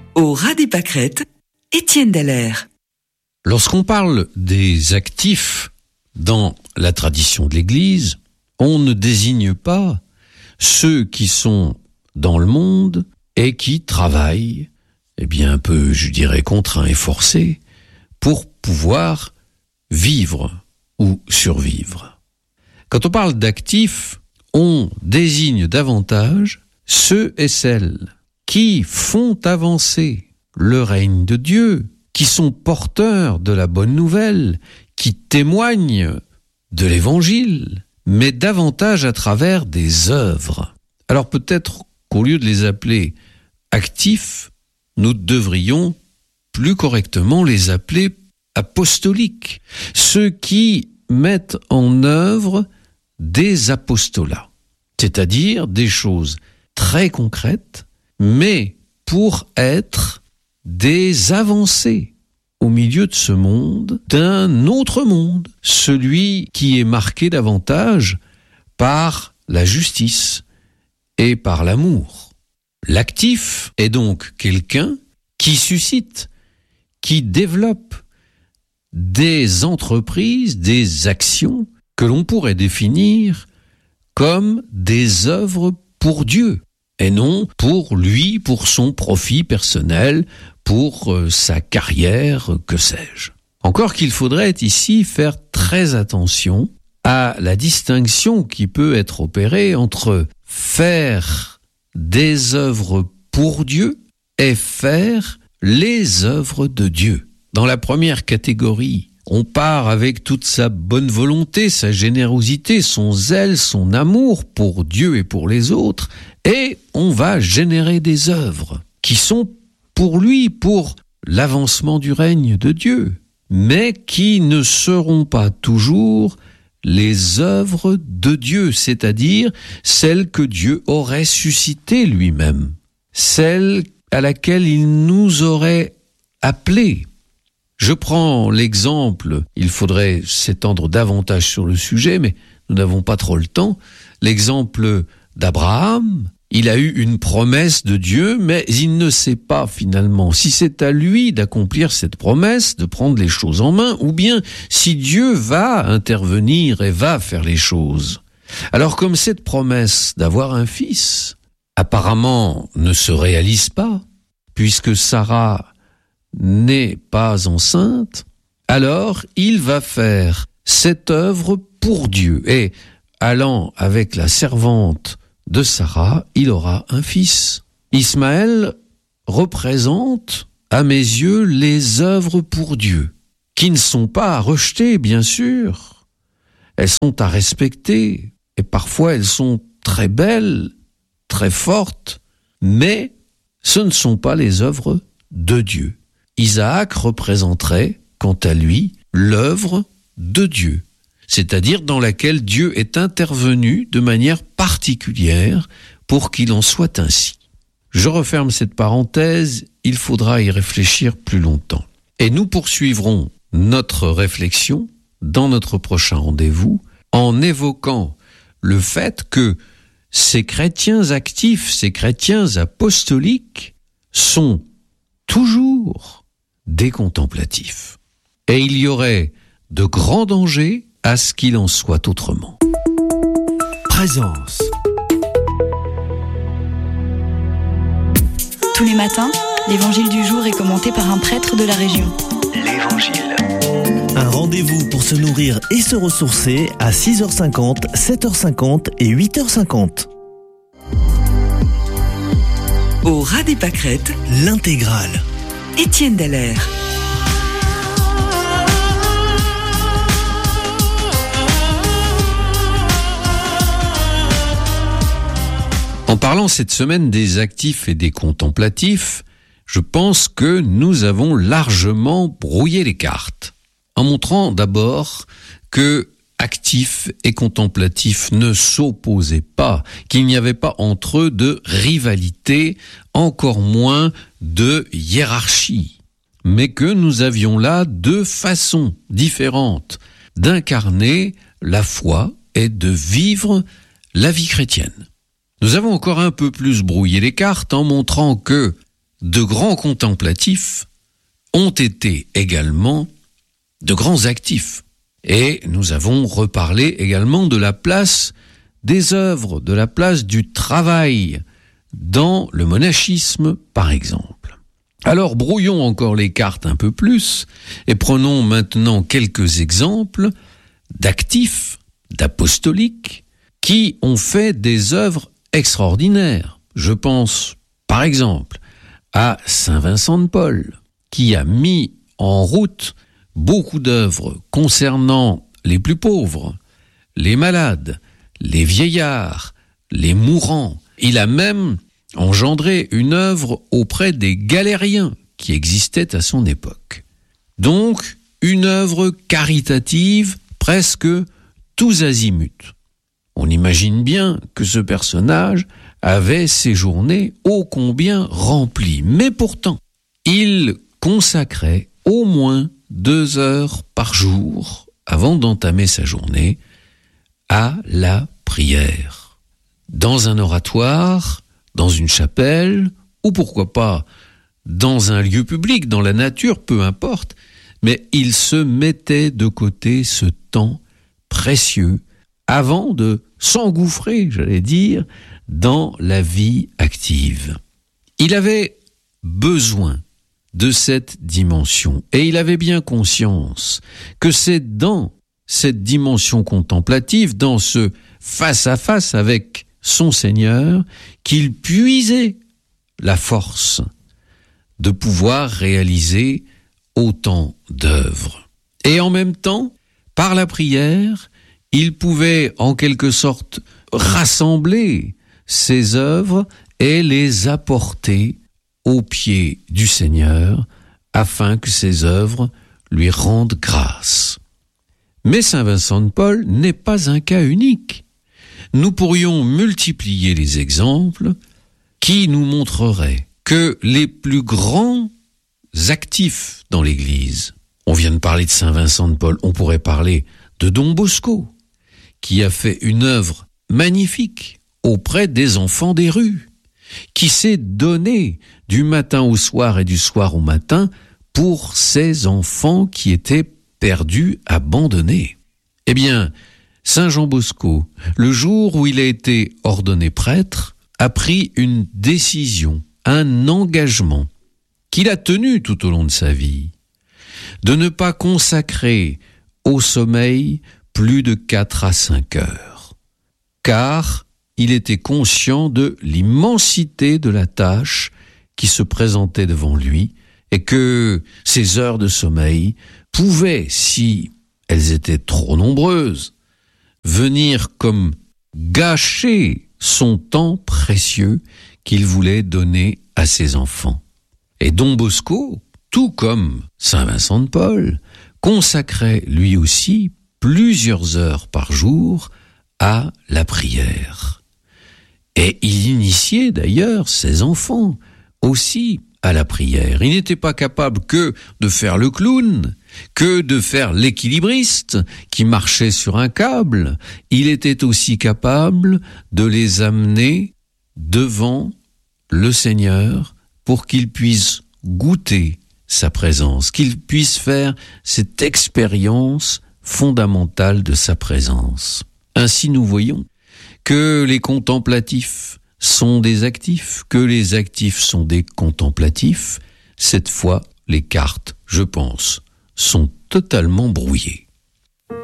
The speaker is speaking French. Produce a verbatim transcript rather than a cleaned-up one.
Au ras des pâquerettes, Étienne Dallaire. Lorsqu'on parle des actifs dans la tradition de l'Église, on ne désigne pas ceux qui sont dans le monde et qui travaillent, eh bien un peu, je dirais, contraints et forcés, pour pouvoir vivre ou survivre. Quand on parle d'actifs, on désigne davantage ceux et celles qui font avancer le règne de Dieu, qui sont porteurs de la bonne nouvelle, qui témoignent de l'Évangile, mais davantage à travers des œuvres. Alors peut-être qu'au lieu de les appeler actifs, nous devrions plus correctement les appeler apostoliques, ceux qui mettent en œuvre des apostolats, c'est-à-dire des choses très concrètes, mais pour être des avancées au milieu de ce monde, d'un autre monde, celui qui est marqué davantage par la justice et par l'amour. L'actif est donc quelqu'un qui suscite, qui développe des entreprises, des actions que l'on pourrait définir comme des œuvres pour Dieu, et non pour lui, pour son profit personnel, pour euh, sa carrière, que sais-je. Encore qu'il faudrait ici faire très attention à la distinction qui peut être opérée entre faire des œuvres pour Dieu et faire les œuvres de Dieu. Dans la première catégorie, on part avec toute sa bonne volonté, sa générosité, son zèle, son amour pour Dieu et pour les autres, et on va générer des œuvres qui sont pour lui, pour l'avancement du règne de Dieu, mais qui ne seront pas toujours les œuvres de Dieu, c'est-à-dire celles que Dieu aurait suscitées lui-même, celles à laquelle il nous aurait appelés. Je prends l'exemple, il faudrait s'étendre davantage sur le sujet, mais nous n'avons pas trop le temps, l'exemple d'Abraham. Il a eu une promesse de Dieu, mais il ne sait pas finalement si c'est à lui d'accomplir cette promesse, de prendre les choses en main, ou bien si Dieu va intervenir et va faire les choses. Alors comme cette promesse d'avoir un fils, apparemment ne se réalise pas, puisque Sarah n'est pas enceinte, alors il va faire cette œuvre pour Dieu. Et allant avec la servante de Sarah, il aura un fils. Ismaël représente, à mes yeux, les œuvres pour Dieu, qui ne sont pas à rejeter, bien sûr. Elles sont à respecter, et parfois elles sont très belles, très fortes, mais ce ne sont pas les œuvres de Dieu. Isaac représenterait, quant à lui, l'œuvre de Dieu, c'est-à-dire dans laquelle Dieu est intervenu de manière particulière pour qu'il en soit ainsi. Je referme cette parenthèse, il faudra y réfléchir plus longtemps. Et nous poursuivrons notre réflexion dans notre prochain rendez-vous en évoquant le fait que ces chrétiens actifs, ces chrétiens apostoliques sont toujours des contemplatifs. Et il y aurait de grands dangers à ce qu'il en soit autrement. Présence. Tous les matins, l'évangile du jour est commenté par un prêtre de la région. L'Évangile. Un rendez-vous pour se nourrir et se ressourcer à six heures cinquante, sept heures cinquante et huit heures cinquante. Au ras des pâquerettes, l'intégrale. Étienne Dallaire. En parlant cette semaine des actifs et des contemplatifs, je pense que nous avons largement brouillé les cartes, en montrant d'abord que actifs et contemplatifs ne s'opposaient pas, qu'il n'y avait pas entre eux de rivalité, encore moins de hiérarchie, mais que nous avions là deux façons différentes d'incarner la foi et de vivre la vie chrétienne. Nous avons encore un peu plus brouillé les cartes en montrant que de grands contemplatifs ont été également de grands actifs. Et nous avons reparlé également de la place des œuvres, de la place du travail dans le monachisme, par exemple. Alors brouillons encore les cartes un peu plus et prenons maintenant quelques exemples d'actifs, d'apostoliques, qui ont fait des œuvres extraordinaires. Je pense, par exemple, à saint Vincent de Paul, qui a mis en route beaucoup d'œuvres concernant les plus pauvres, les malades, les vieillards, les mourants. Il a même engendré une œuvre auprès des galériens qui existaient à son époque. Donc, une œuvre caritative presque tous azimuts. On imagine bien que ce personnage avait ses journées ô combien remplies. Mais pourtant, il consacrait au moins deux heures par jour, avant d'entamer sa journée, à la prière. Dans un oratoire, dans une chapelle, ou pourquoi pas dans un lieu public, dans la nature, peu importe, mais il se mettait de côté ce temps précieux avant de s'engouffrer, j'allais dire, dans la vie active. Il avait besoin de cette dimension, et il avait bien conscience que c'est dans cette dimension contemplative, dans ce face-à-face avec son Seigneur, qu'il puisait la force de pouvoir réaliser autant d'œuvres. Et en même temps, par la prière, il pouvait en quelque sorte rassembler ses œuvres et les apporter aux pieds du Seigneur, afin que ses œuvres lui rendent grâce. Mais saint Vincent de Paul n'est pas un cas unique. Nous pourrions multiplier les exemples qui nous montreraient que les plus grands actifs dans l'Église, on vient de parler de saint Vincent de Paul, on pourrait parler de Don Bosco, qui a fait une œuvre magnifique auprès des enfants des rues, qui s'est donné du matin au soir et du soir au matin pour ces enfants qui étaient perdus, abandonnés. Eh bien, saint Jean Bosco, le jour où il a été ordonné prêtre, a pris une décision, un engagement qu'il a tenu tout au long de sa vie, de ne pas consacrer au sommeil plus de quatre à cinq heures, car il était conscient de l'immensité de la tâche qui se présentait devant lui et que ces heures de sommeil pouvaient, si elles étaient trop nombreuses, venir comme gâcher son temps précieux qu'il voulait donner à ses enfants. Et Don Bosco, tout comme saint Vincent de Paul, consacrait lui aussi plusieurs heures par jour à la prière. Et il initiait d'ailleurs ses enfants aussi à la prière. Il n'était pas capable que de faire le clown, que de faire l'équilibriste qui marchait sur un câble. Il était aussi capable de les amener devant le Seigneur pour qu'ils puissent goûter sa présence, qu'ils puissent faire cette expérience fondamentale de sa présence. Ainsi nous voyons que les contemplatifs sont des actifs, que les actifs sont des contemplatifs. Cette fois, les cartes, je pense, sont totalement brouillées.